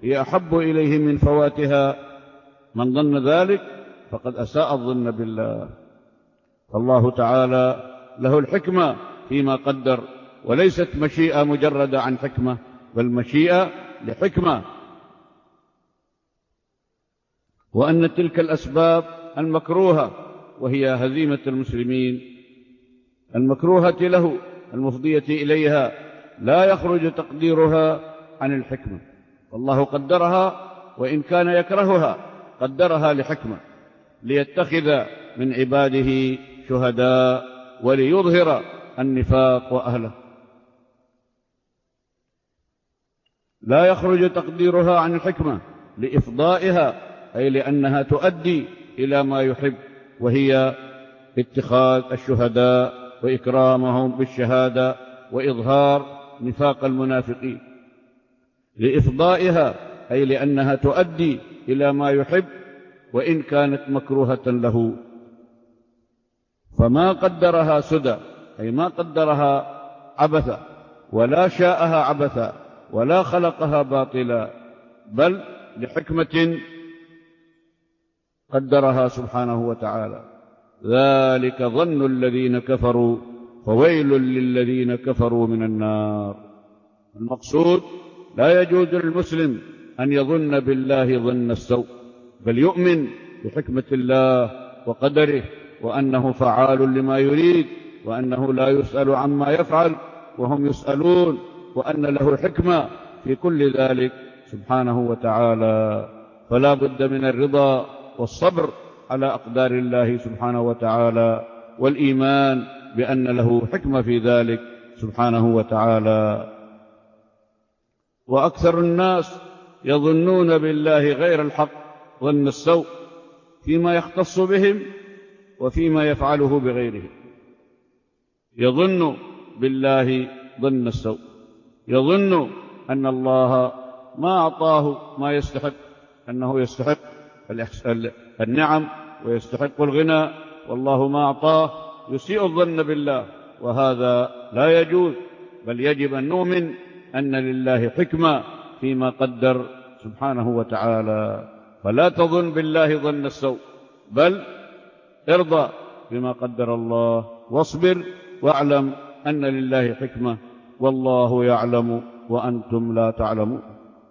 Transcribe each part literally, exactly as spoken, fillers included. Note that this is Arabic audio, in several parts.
هي أحب إليه من فواتها، من ظن ذلك فقد أساء الظن بالله. الله تعالى له الحكمة فيما قدر، وليست مشيئة مجردة عن حكمة، بل مشيئة لحكمة. وأن تلك الأسباب المكروهة، وهي هزيمة المسلمين المكروهة له المفضية إليها، لا يخرج تقديرها عن الحكمة. والله قدرها، وإن كان يكرهها قدرها لحكمة، ليتخذ من عباده شهداء وليظهر النفاق وأهله. لا يخرج تقديرها عن الحكمة لإفضائها، أي لأنها تؤدي إلى ما يحب، وهي اتخاذ الشهداء وإكرامهم بالشهادة وإظهار نفاق المنافقين. لإفضائها أي لأنها تؤدي إلى ما يحب وإن كانت مكروهة له. فما قدرها سدى، أي ما قدرها عبثا، ولا شاءها عبثا، ولا خلقها باطلا، بل لحكمة قدرها سبحانه وتعالى. ذلك ظن الذين كفروا فويل للذين كفروا من النار. المقصود لا يجوز للمسلم أن يظن بالله ظن السوء، بل يؤمن بحكمة الله وقدره، وأنه فعال لما يريد، وأنه لا يسأل عما يفعل وهم يسألون، وأن له الحكمة في كل ذلك سبحانه وتعالى. فلا بد من الرضا والصبر على أقدار الله سبحانه وتعالى، والإيمان بأن له حكمة في ذلك سبحانه وتعالى. وأكثر الناس يظنون بالله غير الحق ظن السوء فيما يختص بهم وفيما يفعله بغيرهم. يظن بالله ظن السوء، يظن أن الله ما أعطاه ما يستحق، أنه يستحق النعم ويستحق الغنى، والله ما أعطاه، يسيء الظن بالله، وهذا لا يجوز، بل يجب أن نؤمن أن لله حكمة فيما قدر سبحانه وتعالى. فلا تظن بالله ظن السوء، بل ارضى بما قدر الله، واصبر، واعلم أن لله حكمة، والله يعلم وأنتم لا تعلمون.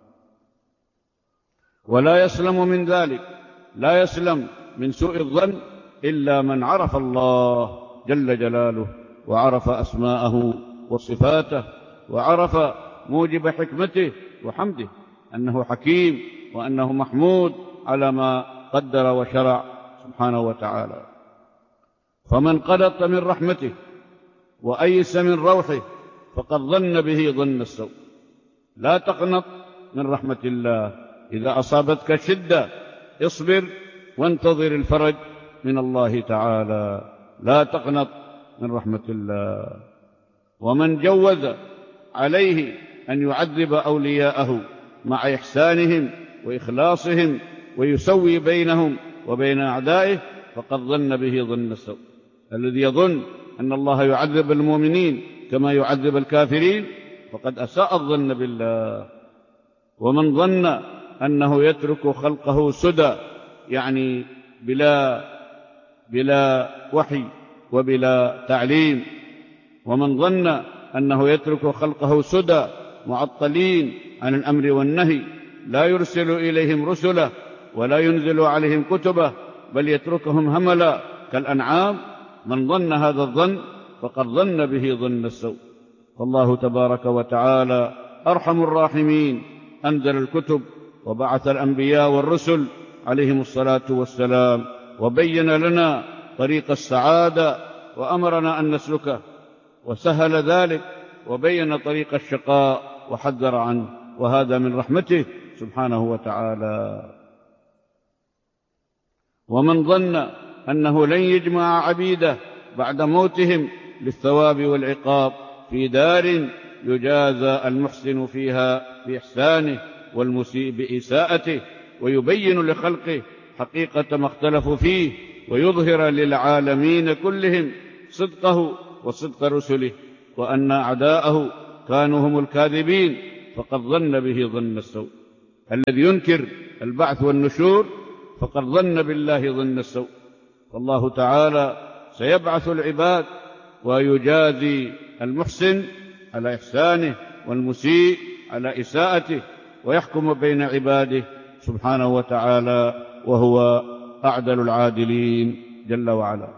ولا يسلم من ذلك، لا يسلم من سوء الظن إلا من عرف الله جل جلاله، وعرف أسماءه وصفاته، وعرف موجب حكمته وحمده، أنه حكيم وأنه محمود على ما قدر وشرع سبحانه وتعالى. فمن قنط من رحمته وأيس من روحه فقد ظن به ظن السوء. لا تقنط من رحمة الله، إذا أصابتك شدة اصبر وانتظر الفرج من الله تعالى، لا تقنط من رحمة الله. ومن جوز عليه أن يعذب أولياءه مع إحسانهم وإخلاصهم ويسوي بينهم وبين أعدائه فقد ظن به ظن السوء. الذي يظن أن الله يعذب المؤمنين كما يعذب الكافرين فقد أساء الظن بالله. ومن ظن أنه يترك خلقه سدى، يعني بلا بلا وحي وبلا تعليم، ومن ظن أنه يترك خلقه سدى معطلين عن الأمر والنهي، لا يرسل إليهم رسله ولا ينزل عليهم كتبه، بل يتركهم هملا كالأنعام، من ظن هذا الظن فقد ظن به ظن السوء. فالله تبارك وتعالى أرحم الراحمين، أنزل الكتب وبعث الأنبياء والرسل عليهم الصلاة والسلام، وبين لنا طريق السعادة وأمرنا أن نسلكه، وسهل ذلك وبين طريق الشقاء وحذر عنه، وهذا من رحمته سبحانه وتعالى. ومن ظن أنه لن يجمع عبيده بعد موتهم للثواب والعقاب في دار يجازى المحسن فيها بإحسانه والمسيء بإساءته، ويبين لخلقه حقيقة ما اختلفوا فيه، ويظهر للعالمين كلهم صدقه وصدق رسله، وأن أعداءه كانوا هم الكاذبين، فقد ظن به ظن السوء. الذي ينكر البعث والنشور فقد ظن بالله ظن السوء. فالله تعالى سيبعث العباد ويجازي المحسن على إحسانه والمسيء على إساءته، ويحكم بين عباده سبحانه وتعالى، وهو أعدل العادلين جل وعلا.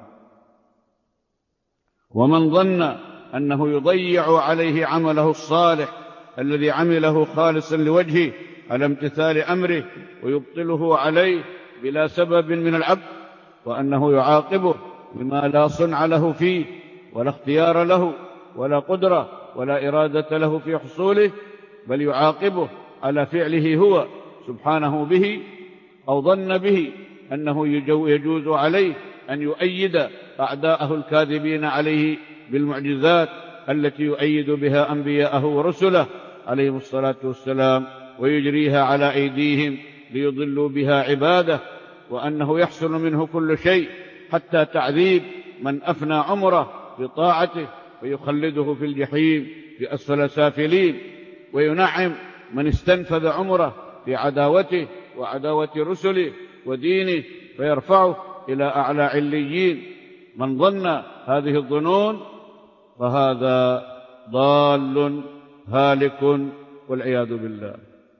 ومن ظن أنه يضيع عليه عمله الصالح الذي عمله خالصا لوجهه على امتثال أمره ويبطله عليه بلا سبب من العبد، وأنه يعاقبه بما لا صنع له فيه ولا اختيار له ولا قدرة ولا إرادة له في حصوله، بل يعاقبه على فعله هو سبحانه به، أو ظن به أنه يجوز عليه أن يؤيد أعداءه الكاذبين عليه بالمعجزات التي يؤيد بها أنبياءه ورسله عليهم الصلاة والسلام، ويجريها على أيديهم ليضلوا بها عباده، وأنه يحصل منه كل شيء حتى تعذيب من أفنى عمره بطاعته ويخلده في الجحيم في أسفل سافلين، وينعم من استنفذ عمره في عداوته وعداوة رسله ودينه فيرفعه إلى أعلى عليين. من ظن هذه الظنون فهذا ضال هالك والعياذ بالله.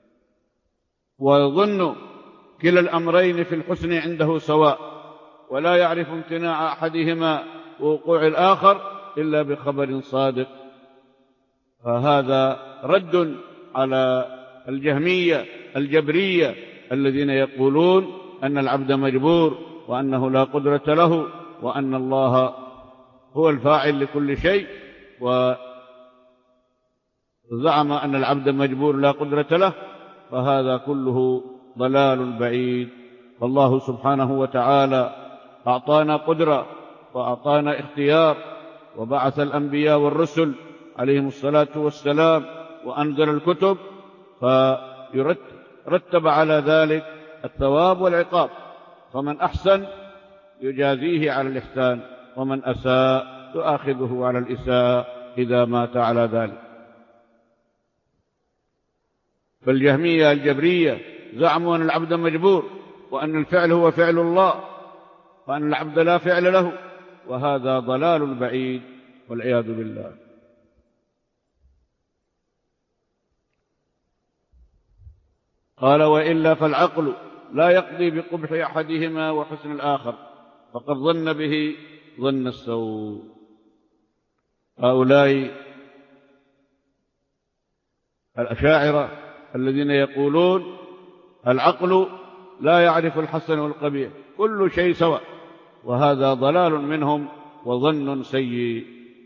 ويظن كلا الأمرين في الحسن عنده سواء، ولا يعرف امتناع أحدهما ووقوع الآخر إلا بخبر صادق، فهذا رد على الجهمية الجبرية الذين يقولون أن العبد مجبور وأنه لا قدرة له وأن الله هو الفاعل لكل شيء، وزعم أن العبد مجبور لا قدرة له، فهذا كله ضلال بعيد. فالله سبحانه وتعالى أعطانا قدرة وأعطانا اختيار، وبعث الأنبياء والرسل عليهم الصلاة والسلام، وأنزل الكتب، فيرتب على ذلك الثواب والعقاب، فمن أحسن يجازيه على الإحسان، ومن أساء يؤاخذه على الإساءة إذا مات على ذلك. فالجهمية الجبرية زعموا أن العبد مجبور وأن الفعل هو فعل الله وأن العبد لا فعل له، وهذا ضلال بعيد والعياذ بالله. قال: وإلا فالعقل لا يقضي بقبح أحدهما وحسن الآخر، فقد ظن به ظن السوء. هؤلاء الأشاعرة الذين يقولون العقل لا يعرف الحسن والقبيح، كل شيء سواء، وهذا ضلال منهم وظن سيء.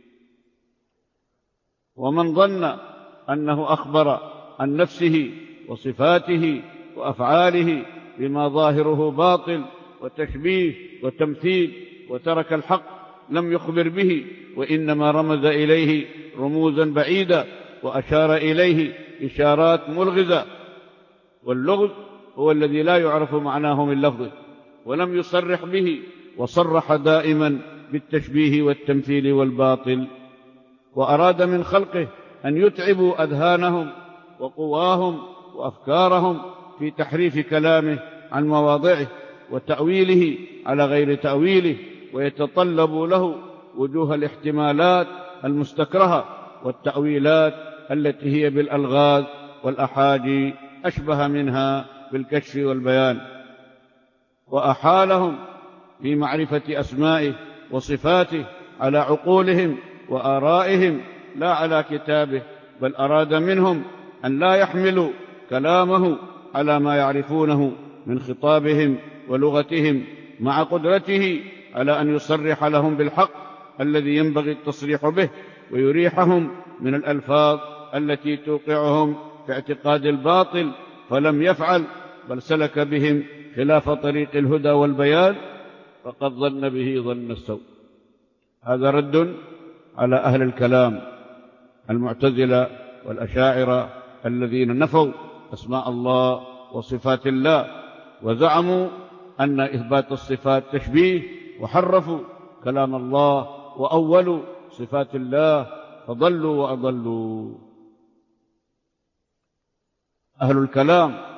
ومن ظن أنه أخبر عن نفسه وصفاته وأفعاله بما ظاهره باطل وتشبيه وتمثيل وترك الحق لم يخبر به، وإنما رمز إليه رموزا بعيدة وأشار إليه إشارات ملغزة، واللغز هو الذي لا يعرف معناه من لفظه، ولم يصرح به، وصرح دائما بالتشبيه والتمثيل والباطل. وأراد من خلقه أن يتعبوا أذهانهم وقواهم وأفكارهم في تحريف كلامه عن مواضعه وتأويله على غير تأويله، ويتطلب له وجوه الاحتمالات المستكرهة والتأويلات التي هي بالألغاز والأحاجي أشبه منها بالكشف والبيان. وأحالهم في معرفة أسمائه وصفاته على عقولهم وآرائهم لا على كتابه، بل أراد منهم أن لا يحملوا كلامه على ما يعرفونه من خطابهم ولغتهم، مع قدرته على أن يصرح لهم بالحق الذي ينبغي التصريح به، ويريحهم من الألفاظ التي توقعهم في اعتقاد الباطل، فلم يفعل، بل سلك بهم خلاف طريق الهدى والبيان، فقد ظن به ظن السوء. هذا رد على أهل الكلام المعتزلة والأشاعرة الذين نفوا أسماء الله وصفات الله، وزعموا أن إثبات الصفات تشبيه، وحرفوا كلام الله وأولوا صفات الله، فضلوا وأضلوا. أهل الكلام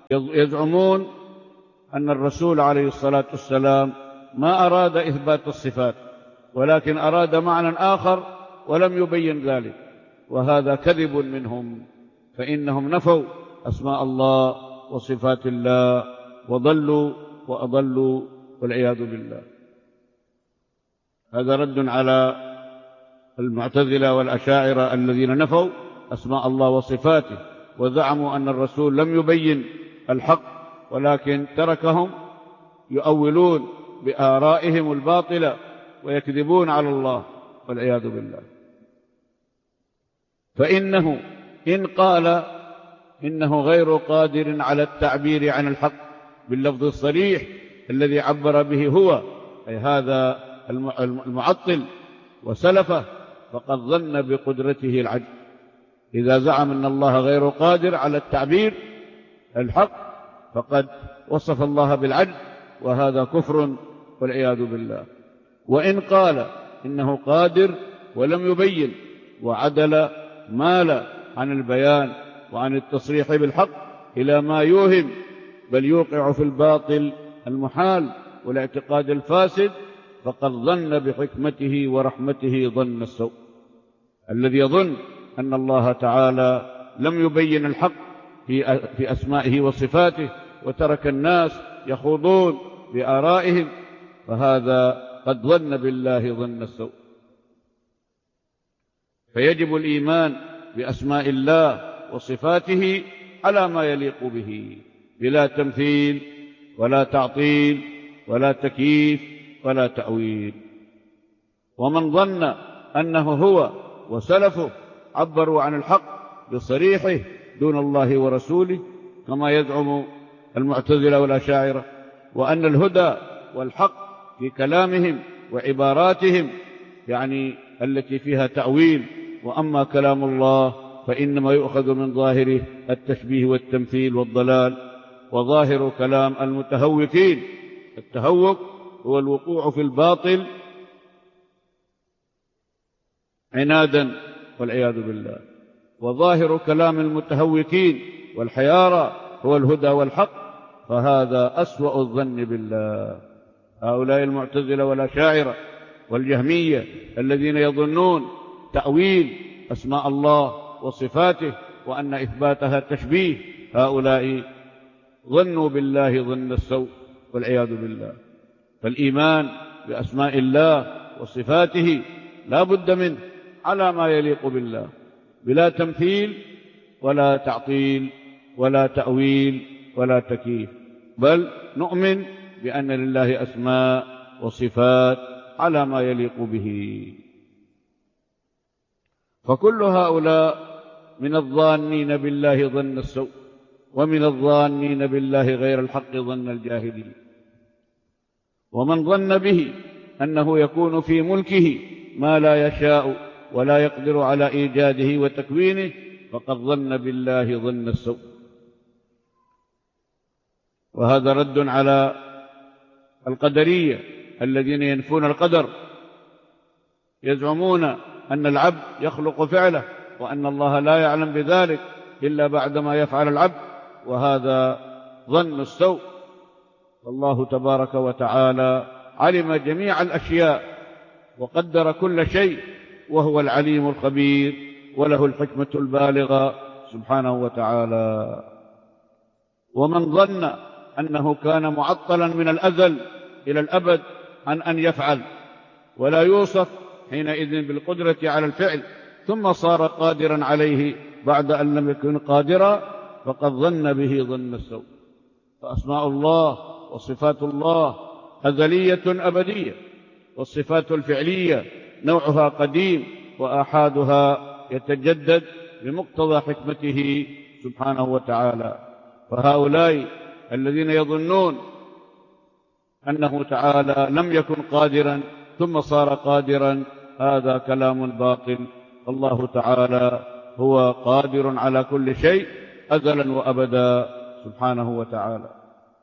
يزعمون أن الرسول عليه الصلاة والسلام ما أراد إثبات الصفات، ولكن أراد معنى آخر ولم يبين ذلك، وهذا كذب منهم، فإنهم نفوا أسماء الله وصفات الله وضلوا وأضلوا والعياذ بالله. هذا رد على المعتزلة والأشاعرة الذين نفوا أسماء الله وصفاته وزعموا أن الرسول لم يبين الحق، ولكن تركهم يؤولون بآرائهم الباطلة ويكذبون على الله والعياذ بالله. فإنه إن قال إنه غير قادر على التعبير عن الحق باللفظ الصريح الذي عبر به هو، أي هذا المعطل وسلفه، فقد ظن بقدرته العجز. إذا زعم أن الله غير قادر على التعبير الحق فقد وصف الله بالعجز، وهذا كفر والعياذ بالله. وإن قال إنه قادر ولم يبين وعدل مال عن البيان وعن التصريح بالحق إلى ما يوهم بل يوقع في الباطل المحال والاعتقاد الفاسد، فقد ظن بحكمته ورحمته ظن السوء. الذي يظن أن الله تعالى لم يبين الحق في أسمائه وصفاته وترك الناس يخوضون بآرائهم، فهذا قد ظن بالله ظن السوء. فيجب الإيمان بأسماء الله وصفاته على ما يليق به، بلا تمثيل ولا تعطيل ولا تكييف ولا تأويل. ومن ظن أنه هو وسلفه عبروا عن الحق بصريحه دون الله ورسوله كما يزعم المعتزلة والأشاعرة، وأن الهدى والحق في كلامهم وعباراتهم يعني التي فيها تأويل، وأما كلام الله فإنما يؤخذ من ظاهره التشبيه والتمثيل والضلال. وظاهر كلام المتهوكين، التهوك هو الوقوع في الباطل عنادا والعياذ بالله، وظاهر كلام المتهوكين والحيارى هو الهدى والحق، فهذا أسوأ الظن بالله. هؤلاء المعتزلة والأشاعرة والجهمية الذين يظنون تأويل أسماء الله وصفاته وأن إثباتها تشبيه، هؤلاء ظنوا بالله ظن السوء والعياذ بالله. فالإيمان بأسماء الله وصفاته لا بد منه على ما يليق بالله، بلا تمثيل ولا تعطيل ولا تأويل ولا تكييف، بل نؤمن بأن لله أسماء وصفات على ما يليق به. فكل هؤلاء من الظانين بالله ظن السوء، ومن الظانين بالله غير الحق ظن الجاهلين. ومن ظن به أنه يكون في ملكه ما لا يشاء ولا يقدر على إيجاده وتكوينه فقد ظن بالله ظن السوء. وهذا رد على القدرية الذين ينفون القدر، يزعمون أن العبد يخلق فعله وأن الله لا يعلم بذلك إلا بعدما يفعل العبد، وهذا ظن السوء. الله تبارك وتعالى علم جميع الأشياء وقدر كل شيء، وهو العليم الخبير وله الحكمة البالغة سبحانه وتعالى. ومن ظن أنه كان معطلا من الأزل إلى الأبد عن أن يفعل ولا يوصف حينئذ بالقدرة على الفعل ثم صار قادرا عليه بعد أن لم يكن قادرا، فقد ظن به ظن السوء. فأسماء الله وصفات الله أزلية أبدية، والصفات الفعلية نوعها قديم وآحادها يتجدد بمقتضى حكمته سبحانه وتعالى. فهؤلاء الذين يظنون أنه تعالى لم يكن قادرا ثم صار قادرا هذا كلام باطل. الله تعالى هو قادر على كل شيء أزلا وأبدا سبحانه وتعالى.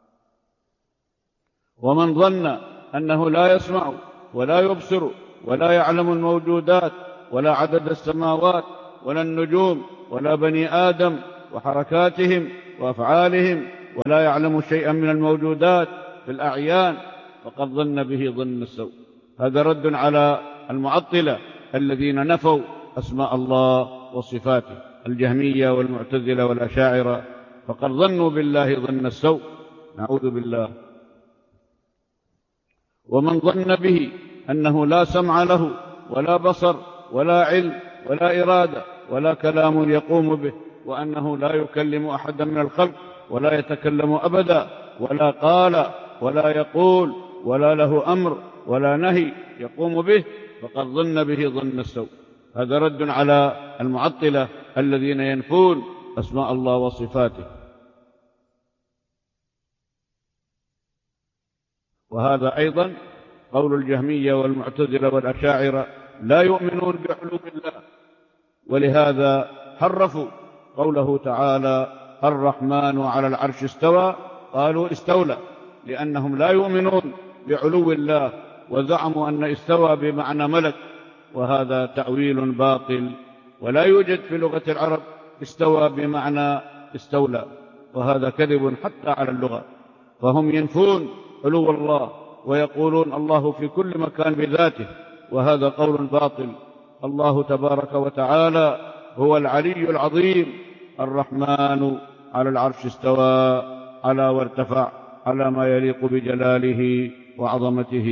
ومن ظن أنه لا يسمع ولا يبصر ولا يعلم الموجودات ولا عدد السماوات ولا النجوم ولا بني آدم وحركاتهم وأفعالهم ولا يعلم شيئا من الموجودات في الأعيان فقد ظن به ظن السوء. هذا رد على المعطلة الذين نفوا أسماء الله وصفاته، الجهمية والمعتزلة والأشاعرة، فقد ظنوا بالله ظن السوء، نعوذ بالله. ومن ظن به أنه لا سمع له ولا بصر ولا علم ولا إرادة ولا كلام يقوم به، وأنه لا يكلم أحدا من الخلق ولا يتكلم أبدا ولا قال ولا يقول ولا له أمر ولا نهي يقوم به، فقد ظن به ظن السوء. هذا رد على المعطلة الذين ينفون أسماء الله وصفاته. وهذا أيضا قول الجهمية والمعتزلة والأشاعرة، لا يؤمنون بعلو الله، ولهذا حرفوا قوله تعالى الرحمن على العرش استوى، قالوا استولى، لأنهم لا يؤمنون بعلو الله وزعموا أن استوى بمعنى ملك، وهذا تأويل باطل، ولا يوجد في لغة العرب استوى بمعنى استولى، وهذا كذب حتى على اللغة. فهم ينفون علو الله ويقولون الله في كل مكان بذاته، وهذا قول باطل. الله تبارك وتعالى هو العلي العظيم، الرحمن على العرش استوى، على وارتفع على ما يليق بجلاله وعظمته.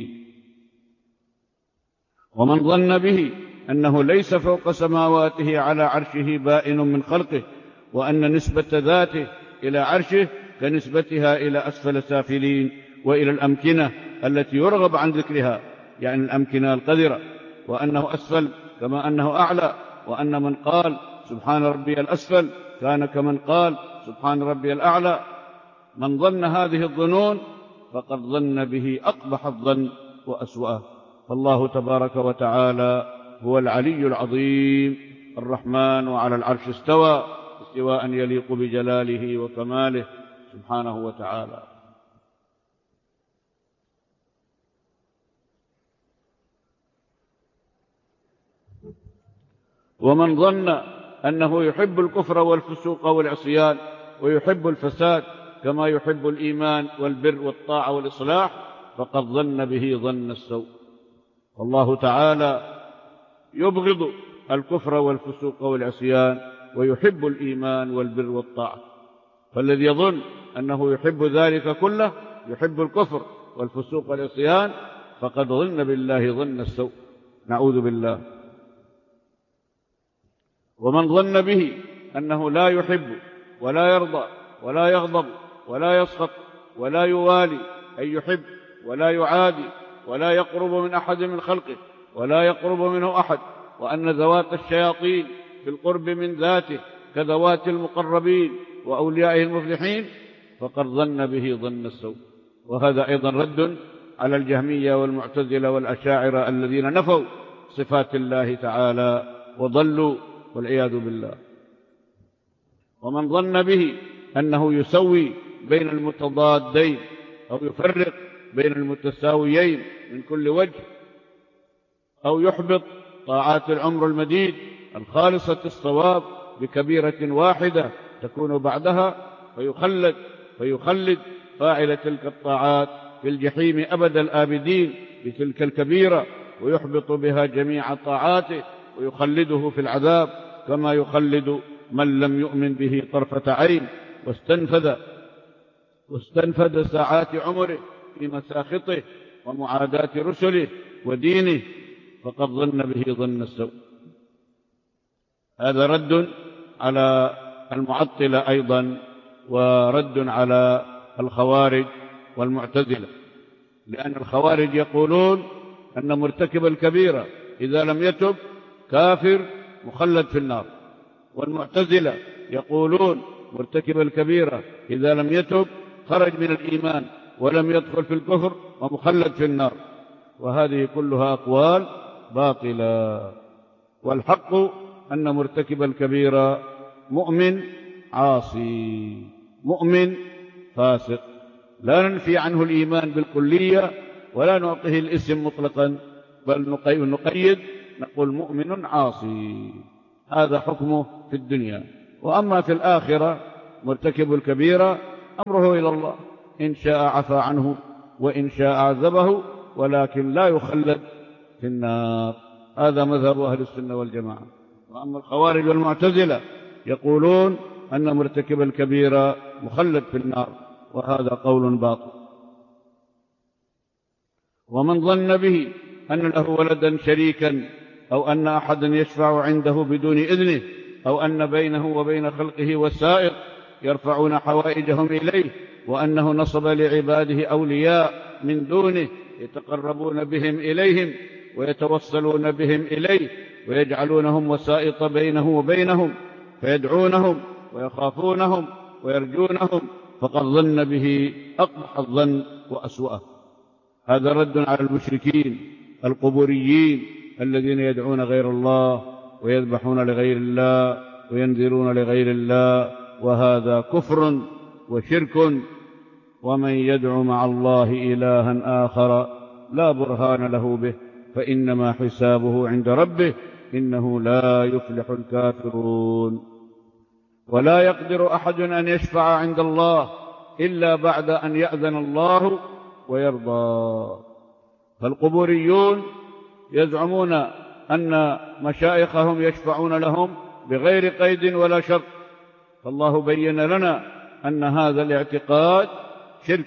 ومن ظن به أنه ليس فوق سماواته على عرشه بائن من خلقه، وأن نسبة ذاته إلى عرشه كنسبتها إلى أسفل سافلين وإلى الأمكنة التي يرغب عن ذكرها، يعني الأمكنة القذرة، وأنه أسفل كما أنه أعلى، وأن من قال سبحان ربي الأسفل كان كمن قال سبحان ربي الأعلى. من ظن هذه الظنون فقد ظن به أقبح الظن وأسوأه. فالله تبارك وتعالى هو العلي العظيم، الرحمن على العرش استوى استواء يليق بجلاله وكماله سبحانه وتعالى. ومن ظن أنه يحب الكفر والفسوق والعصيان ويحب الفساد كما يحب الإيمان والبر والطاعة والإصلاح، فقد ظن به ظن السوء. والله تعالى يبغض الكفر والفسوق والعصيان ويحب الإيمان والبر والطاعة، فالذي يظن أنه يحب ذلك كله، يحب الكفر والفسوق والعصيان، فقد ظن بالله ظن السوء، نعوذ بالله. ومن ظن به أنه لا يحب ولا يرضى ولا يغضب ولا يسخط ولا يوالي أي يحب ولا يعادي ولا يقرب من أحد من خلقه ولا يقرب منه أحد، وأن ذوات الشياطين في القرب من ذاته كذوات المقربين وأوليائه المفلحين، فقد ظن به ظن السوء. وهذا أيضا رد على الجهمية والمعتزلة والأشاعرة الذين نفوا صفات الله تعالى وضلوا والعياذ بالله. ومن ظن به أنه يسوي بين المتضادين أو يفرق بين المتساويين من كل وجه، أو يحبط طاعات العمر المديد الخالصة الصواب بكبيرة واحدة تكون بعدها، فيخلد فيخلد فاعل تلك الطاعات في الجحيم أبد الآبدين بتلك الكبيرة، ويحبط بها جميع طاعاته ويخلده في العذاب كما يخلد من لم يؤمن به طرفة عين واستنفذ واستنفذ ساعات عمره في مساخطه ومعاداة رسله ودينه، فقد ظن به ظن السوء. هذا رد على المعطلة أيضا، ورد على الخوارج والمعتزلة، لأن الخوارج يقولون أن مرتكب الكبيرة إذا لم يتب كافر مخلد في النار، والمعتزلة يقولون مرتكب الكبيرة إذا لم يتب خرج من الإيمان ولم يدخل في الكفر ومخلد في النار. وهذه كلها أقوال باطلة، والحق أن مرتكب الكبيرة مؤمن عاصي مؤمن فاسق، لا ننفي عنه الإيمان بالكلية ولا نعطيه الاسم مطلقا، بل نقيد نقول مؤمن عاصي، هذا حكمه في الدنيا. وأما في الآخرة مرتكب الكبيرة أمره إلى الله، إن شاء عفى عنه وإن شاء عذبه، ولكن لا يخلد في النار. هذا مذهب أهل السنة والجماعة. وأما الخوارج والمعتزلة يقولون أن مرتكب الكبيرة مخلد في النار، وهذا قول باطل. ومن ظن به أن له ولدا شريكا أو أن أحدا يشفع عنده بدون إذنه أو أن بينه وبين خلقه وسائط يرفعون حوائجهم إليه، وأنه نصب لعباده أولياء من دونه يتقربون بهم إليهم ويتوصلون بهم إليه ويجعلونهم وسائط بينه وبينهم فيدعونهم ويخافونهم ويرجونهم، فقد ظن به أقبح الظن وأسوأه. هذا رد على المشركين القبوريين الذين يدعون غير الله ويذبحون لغير الله وينذرون لغير الله، وهذا كفر وشرك. ومن يدع مع الله إلها آخر لا برهان له به فإنما حسابه عند ربه إنه لا يفلح الكافرون. ولا يقدر أحد أن يشفع عند الله إلا بعد أن يأذن الله ويرضى. فالقبوريون يزعمون أن مشايخهم يشفعون لهم بغير قيد ولا شرط، فالله بين لنا أن هذا الاعتقاد شرك،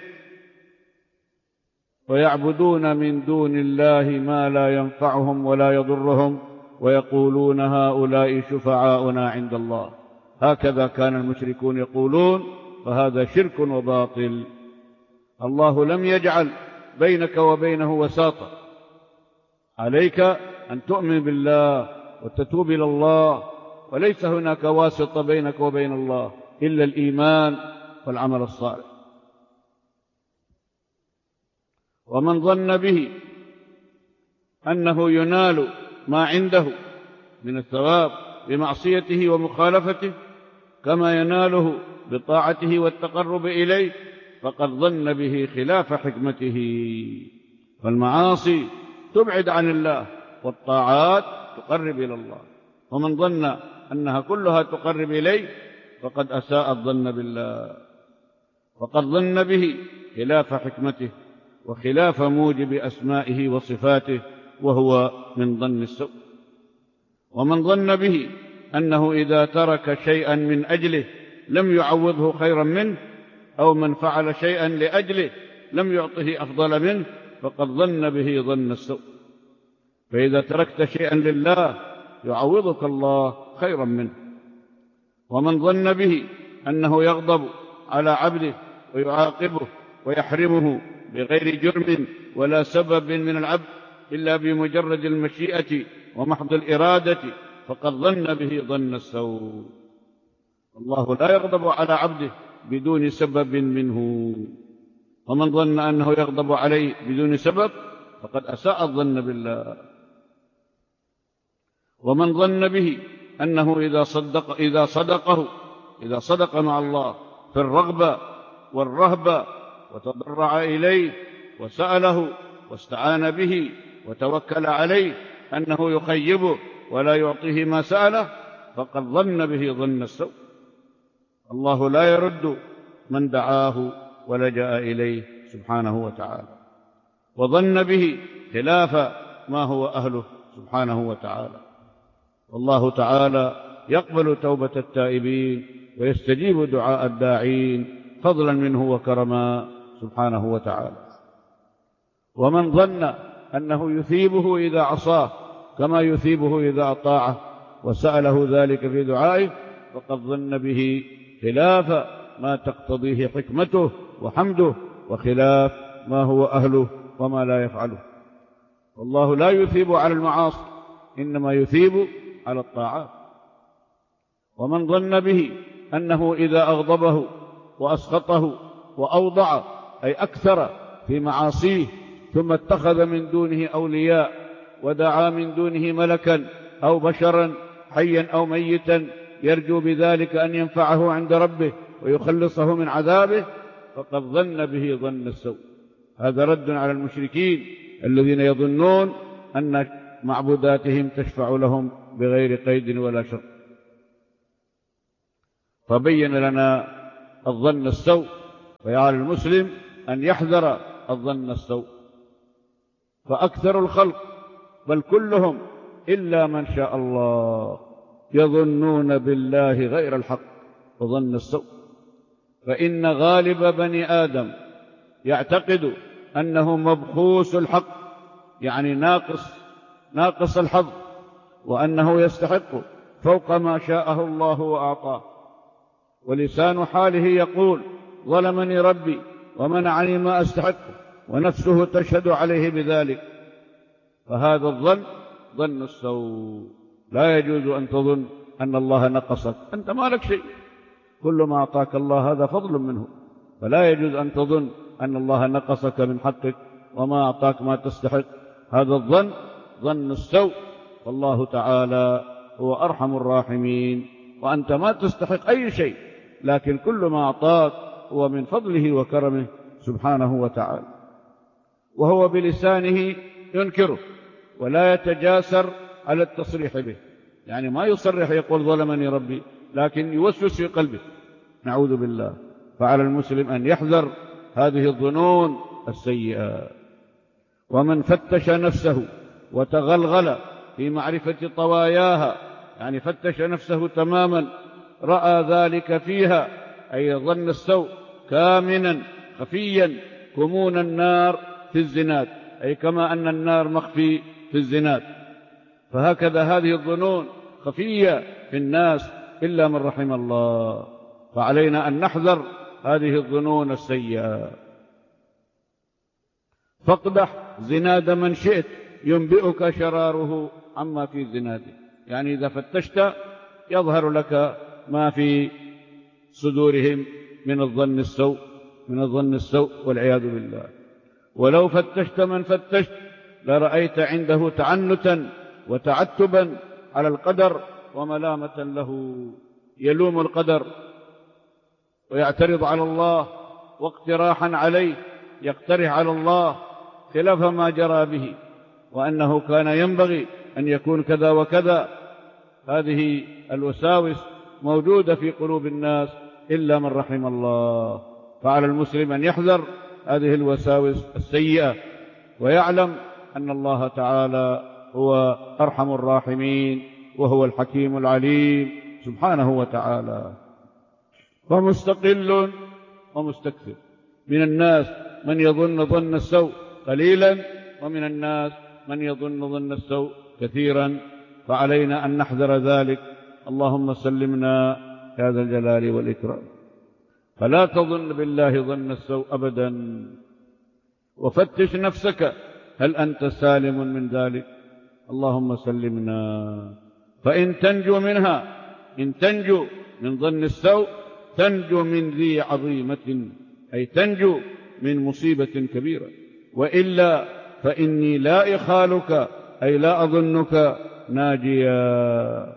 ويعبدون من دون الله ما لا ينفعهم ولا يضرهم ويقولون هؤلاء شفعاؤنا عند الله. هكذا كان المشركون يقولون، فهذا شرك وباطل. الله لم يجعل بينك وبينه وساطة، عليك أن تؤمن بالله وتتوب إلى الله، وليس هناك واسطة بينك وبين الله إلا الإيمان والعمل الصالح. ومن ظن به أنه ينال ما عنده من الثواب بمعصيته ومخالفته كما يناله بطاعته والتقرب إليه فقد ظن به خلاف حكمته. فالمعاصي تبعد عن الله والطاعات تقرب إلى الله، ومن ظن أنها كلها تقرب إليه فقد أساء الظن بالله، وقد ظن به خلاف حكمته وخلاف موجب أسمائه وصفاته، وهو من ظن السوء. ومن ظن به أنه إذا ترك شيئا من أجله لم يعوضه خيرا منه، أو من فعل شيئا لأجله لم يعطه أفضل منه، فقد ظن به ظن السوء. فإذا تركت شيئا لله يعوضك الله خيرا منه. ومن ظن به أنه يغضب على عبده ويعاقبه ويحرمه بغير جرم ولا سبب من العبد إلا بمجرد المشيئة ومحض الإرادة فقد ظن به ظن السوء. الله لا يغضب على عبده بدون سبب منه، ومن ظن أنه يغضب عليه بدون سبب فقد أساء الظن بالله. ومن ظن به أنه إذا صدق إذا صدقه إذا صدق مع الله في الرغبة والرهبة وتضرع إليه وسأله واستعان به وتوكل عليه أنه يخيبه ولا يعطيه ما سأله فقد ظن به ظن السوء. الله لا يرد من دعاه ولجأ إليه سبحانه وتعالى، وظن به خلاف ما هو أهله سبحانه وتعالى. والله تعالى يقبل توبة التائبين ويستجيب دعاء الداعين فضلا منه وكرما سبحانه وتعالى. ومن ظن أنه يثيبه إذا عصاه كما يثيبه إذا أطاعه وسأله ذلك في دعائه فقد ظن به خلاف ما تقتضيه حكمته وحمده وخلاف ما هو أهله وما لا يفعله. والله لا يثيب على المعاصي، إنما يثيب على الطاعات. ومن ظن به أنه إذا أغضبه وأسخطه وأوضع أي أكثر في معاصيه ثم اتخذ من دونه أولياء ودعا من دونه ملكا أو بشرا حيا أو ميتا يرجو بذلك أن ينفعه عند ربه ويخلصه من عذابه فقد ظن به ظن السوء. هذا رد على المشركين الذين يظنون أن معبوداتهم تشفع لهم بغير قيد ولا شرط. فبين لنا الظن السوء وعلى المسلم أن يحذر الظن السوء. فأكثر الخلق بل كلهم إلا من شاء الله يظنون بالله غير الحق وظن السوء. فإن غالب بني آدم يعتقد أنه مبخوس الحق، يعني ناقص ناقص الحظ، وأنه يستحق فوق ما شاءه الله وأعطاه، ولسان حاله يقول ظلمني ربي ومنعني ما أستحقه، ونفسه تشهد عليه بذلك. فهذا الظن ظن السوء. لا يجوز أن تظن أن الله نقصك، أنت ما لك شيء، كل ما أعطاك الله هذا فضل منه، فلا يجوز أن تظن أن الله نقصك من حقك وما أعطاك ما تستحق. هذا الظن ظن السوء، والله تعالى هو أرحم الراحمين، وأنت ما تستحق أي شيء، لكن كل ما أعطاك هو من فضله وكرمه سبحانه وتعالى. وهو بلسانه ينكره ولا يتجاسر على التصريح به، يعني ما يصرح يقول ظلمني ربي، لكن يوسوس في قلبه، نعوذ بالله. فعلى المسلم أن يحذر هذه الظنون السيئة. ومن فتش نفسه وتغلغل في معرفة طواياها، يعني فتش نفسه تماما، رأى ذلك فيها، أي ظن السوء، كامنا خفيا كمون النار في الزناد، أي كما أن النار مخفي في الزناد، فهكذا هذه الظنون خفية في الناس إلا من رحم الله. فعلينا أن نحذر هذه الظنون السيئة. فاقدح زناد من شئت ينبئك شراره عما في زناده، يعني إذا فتشت يظهر لك ما في صدورهم من الظن السوء من الظن السوء والعياذ بالله. ولو فتشت من فتشت لرأيت عنده تعنتا وتعتبا على القدر وملامة له، يلوم القدر ويعترض على الله، واقتراحا عليه، يقترح على الله خلاف ما جرى به، وأنه كان ينبغي أن يكون كذا وكذا. هذه الوساوس موجودة في قلوب الناس إلا من رحم الله. فعلى المسلم أن يحذر هذه الوساوس السيئة، ويعلم أن الله تعالى هو أرحم الراحمين وهو الحكيم العليم سبحانه وتعالى. فمستقل ومستكثر، من الناس من يظن ظن السوء قليلا، ومن الناس من يظن ظن السوء كثيرا، فعلينا أن نحذر ذلك. اللهم سلمنا يا ذا الجلال والإكرام. فلا تظن بالله ظن السوء أبدا، وفتش نفسك هل أنت سالم من ذلك. اللهم سلمنا. فإن تنجو منها، إن تنجو من ظن السوء تنجو من ذي عظيمة، أي تنجو من مصيبة كبيرة، وإلا فإني لا إخالك، أي لا أظنك ناجيا.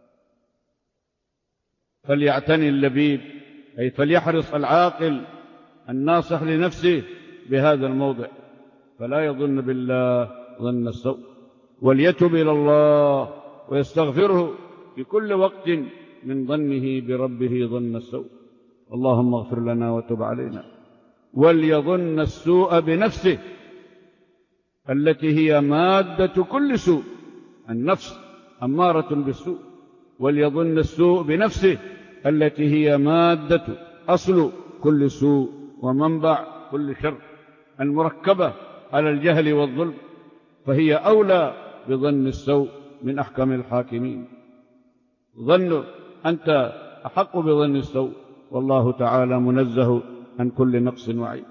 فليعتني اللبيب، أي فليحرص العاقل الناصح لنفسه بهذا الموضع، فلا يظن بالله ظن السوء، وليتب إلى الله ويستغفره في كل وقت من ظنه بربه ظن السوء. اللهم اغفر لنا وتب علينا. وليظن السوء بنفسه التي هي مادة كل سوء، النفس أمارة بالسوء، وليظن السوء بنفسه التي هي مادة أصل كل سوء ومنبع كل شر، المركبة على الجهل والظلم، فهي أولى بظن السوء من أحكم الحاكمين. ظن أنت أحق بظن السوء، والله تعالى منزه عن كل نقص وعيب.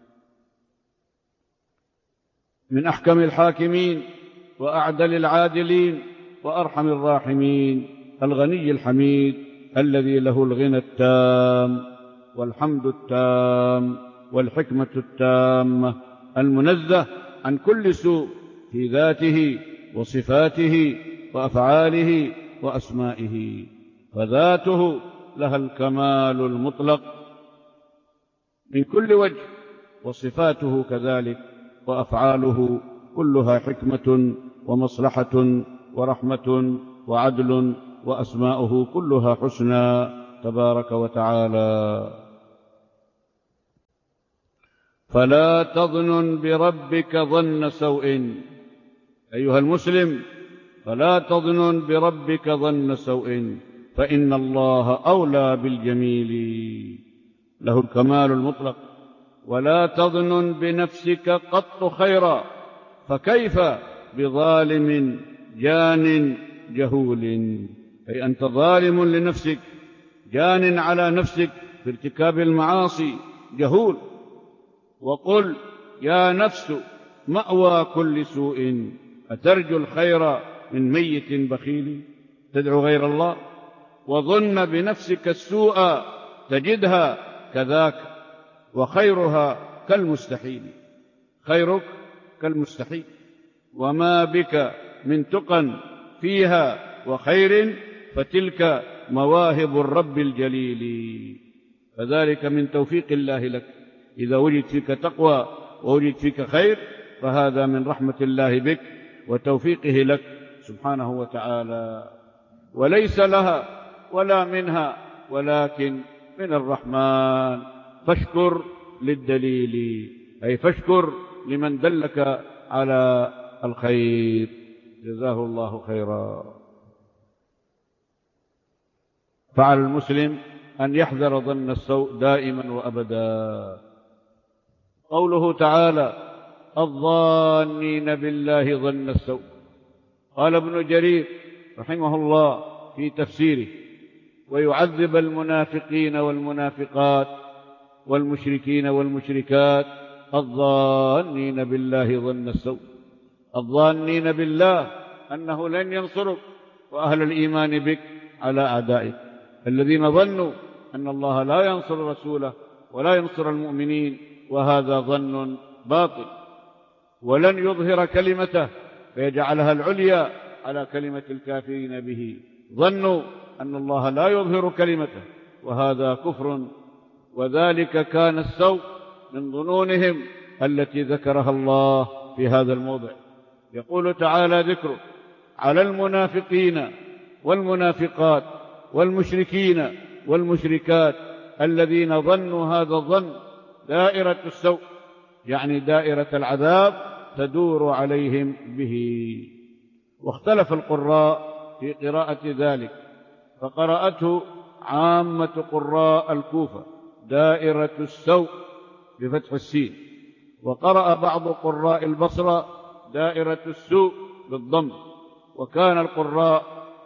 من أحكم الحاكمين وأعدل العادلين وأرحم الراحمين الغني الحميد الذي له الغنى التام والحمد التام والحكمة التامة، المنزه عن كل سوء في ذاته وصفاته وأفعاله وأسمائه، فذاته لها الكمال المطلق من كل وجه، وصفاته كذلك، وأفعاله كلها حكمة ومصلحة ورحمة وعدل، وأسماؤه كلها حسنى تبارك وتعالى. فلا تظن بربك ظن سوء. أيها المسلم، فلا تظن بربك ظن سوء، فإن الله أولى بالجميل، له الكمال المطلق. ولا تظن بنفسك قط خيرا، فكيف بظالم جان جهول. أي أنت ظالم لنفسك، جان على نفسك في ارتكاب المعاصي، جهول. وقل يا نفس مأوى كل سوء، أترجو الخير من ميت بخيل. تدعو غير الله وظن بنفسك السوء، تجدها كذاك، وخيرها كالمستحيل. خيرك كالمستحيل، وما بك من تقى فيها وخير، فتلك مواهب الرب الجليل. فذلك من توفيق الله لك. إذا وجد فيك تقوى ووجد فيك خير، فهذا من رحمة الله بك وتوفيقه لك سبحانه وتعالى، وليس لها ولا منها، ولكن من الرحمن. فاشكر للدليل، أي فاشكر لمن دلك على الخير، جزاه الله خيرا. فعلى المسلم أن يحذر ظن السوء دائما وأبدا. قوله تعالى الظانين بالله ظن السوء، قال ابن جرير رحمه الله في تفسيره: ويعذب المنافقين والمنافقات والمشركين والمشركات الظانين بالله ظن السوء. الظانين بالله أنه لن ينصرك وأهل الإيمان بك على أعدائك، الذين ظنوا أن الله لا ينصر رسوله ولا ينصر المؤمنين، وهذا ظن باطل. ولن يظهر كلمته فيجعلها العليا على كلمة الكافرين به. ظنوا أن الله لا يظهر كلمته، وهذا كفر، وذلك كان السوء من ظنونهم التي ذكرها الله في هذا الموضع. يقول تعالى ذكره: على المنافقين والمنافقات والمشركين والمشركات الذين ظنوا هذا الظن دائرة السوء، يعني دائرة العذاب تدور عليهم به. واختلف القراء في قراءة ذلك، فقرأته عامة قراء الكوفة دائرة السوء بفتح السين، وقرأ بعض قراء البصرة دائرة السوء بالضم. وكان القراء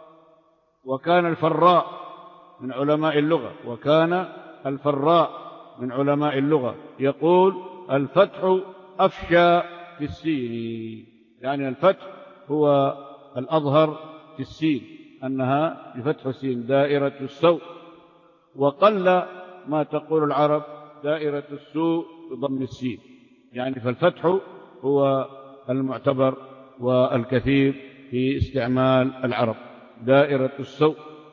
وكان الفراء من علماء اللغة وكان الفراء من علماء اللغة يقول: الفتح أفشى في السين، يعني الفتح هو الأظهر في السين، أنها بفتح السين دائرة السوء. وقل ما تقول العرب دائرة السوء بضم السين، يعني فالفتح هو المعتبر والكثير في استعمال العرب، دائرة السوء.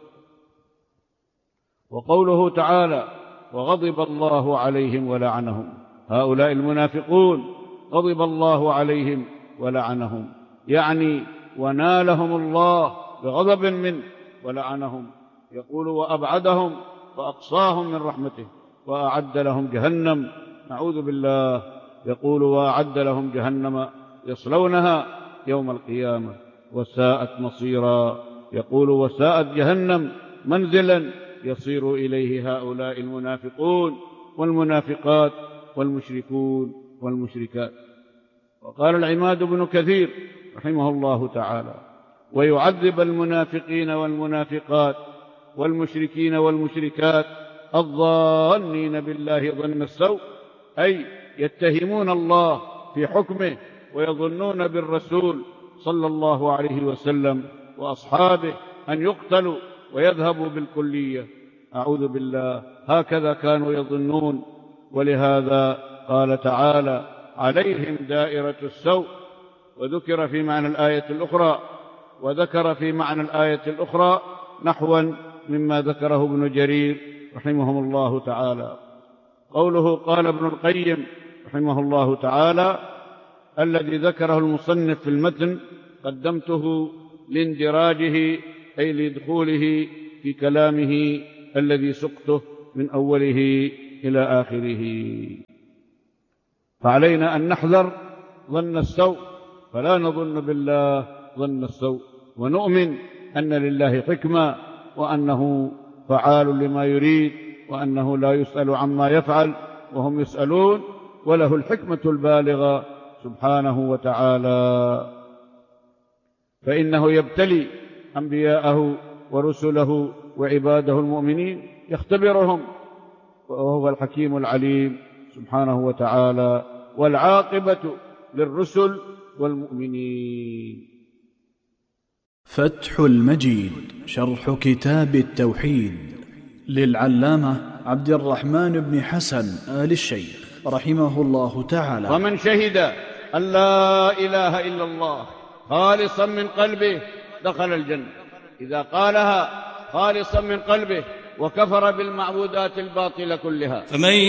وقوله تعالى: وغضب الله عليهم ولعنهم، هؤلاء المنافقون غضب الله عليهم ولعنهم، يعني ونالهم الله بغضب منه ولعنهم. يقول: وأبعدهم وأقصاهم من رحمته وأعد لهم جهنم، نعوذ بالله. يقول: وأعد لهم جهنم يصلونها يوم القيامة وساءت مصيرا. يقول: وساءت جهنم منزلا يصير إليه هؤلاء المنافقون والمنافقات والمشركون والمشركات. وقال العماد بن كثير رحمه الله تعالى: ويعذب المنافقين والمنافقات والمشركين والمشركات الظانين بالله ظن السوء، أي يتهمون الله في حكمه ويظنون بالرسول صلى الله عليه وسلم وأصحابه أن يقتلوا ويذهبوا بالكلية، أعوذ بالله. هكذا كانوا يظنون، ولهذا قال تعالى: عليهم دائرة السوء. وذكر في معنى الآية الأخرى وذكر في معنى الآية الأخرى نحوا مما ذكره ابن جرير رحمه الله تعالى. قوله قال ابن القيم رحمه الله تعالى: الذي ذكره المصنف في المتن قدمته لاندراجه، أي لدخوله في كلامه الذي سقته من أوله إلى آخره. فعلينا أن نحذر ظن السوء، فلا نظن بالله ظن السوء، ونؤمن أن لله حكمة، وأنه فعال لما يريد، وأنه لا يسأل عما يفعل وهم يسألون، وله الحكمة البالغة سبحانه وتعالى. فإنه يبتلي أنبياءه ورسله وعباده المؤمنين، يختبرهم، وهو الحكيم العليم سبحانه وتعالى، والعاقبة للرسل والمؤمنين. فتح المجيد شرح كتاب التوحيد للعلامة عبد الرحمن بن حسن آل الشيخ رحمه الله تعالى. ومن شهد أن لا إله إلا الله خالصا من قلبه دخل الجنة، إذا قالها خالصا من قلبه وكفر بالمعبودات الباطلة كلها.